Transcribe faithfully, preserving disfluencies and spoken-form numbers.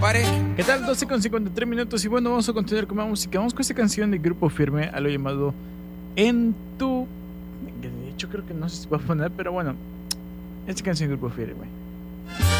pareja. ¿Qué tal? doce con cincuenta y tres minutos. Y bueno, vamos a continuar con más música. Vamos con esta canción de Grupo Firme, a lo llamado En tu... De hecho creo que no sé si va a poner, pero bueno, esta canción de Grupo Firme.